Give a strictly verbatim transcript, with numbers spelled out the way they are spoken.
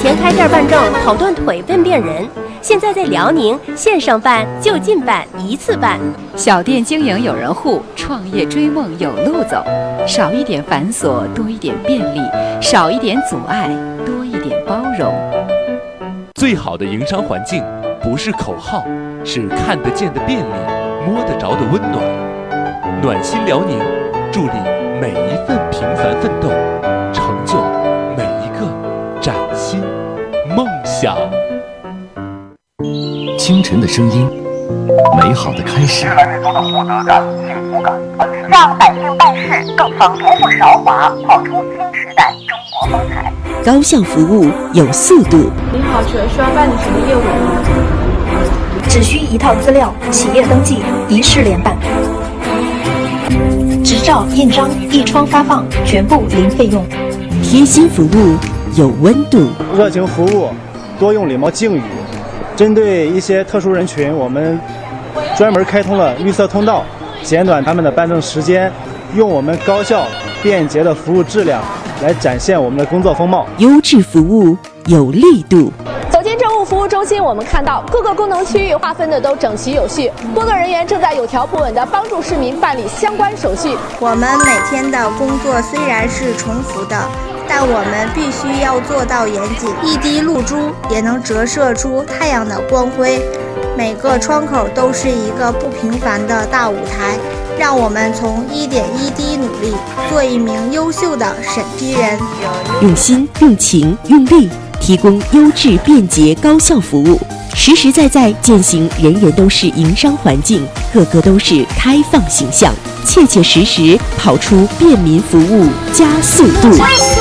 前开店办证跑断腿问遍人，现在在辽宁线上办、就近办、一次办。 小店经营有人护，创业追梦有路走，少一点繁琐，多一点便利，少一点阻碍，多一点包容。 最好的营商环境不是口号，是看得见的便利，摸得着的温暖。暖心辽宁，助力每一份平凡奋斗，成就每一个崭新梦想。 清晨的声音，美好的开始。 越来越多的获得感、幸福感、安全感，让百姓办事更方便。不韶华，画出新时代中国风采。 高效服务有速度。 您好，请问需要办理什么业务吗？ 只需一套资料，企业登记一式联办，执照、印章一窗发放，全部零费用。 贴心服务有温度， 热情服务，多用礼貌敬语。针对一些特殊人群，我们专门开通了绿色通道，减短他们的办证时间，用我们高效便捷的服务质量来展现我们的工作风貌。 优质服务有力度。 走进政务服务中心，我们看到各个功能区域划分的都整齐有序，多个人员正在有条不紊地帮助市民办理相关手续。 我们每天的工作虽然是重复的，但我们必须要做到严谨，一滴露珠也能折射出太阳的光辉。每个窗口都是一个不平凡的大舞台，让我们从一点一滴努力，做一名优秀的审批人。 用心、用情、用力，提供优质、便捷、高效服务，实实在在践行人人都是营商环境，个个都是开放形象，切切实实跑出便民服务加速度。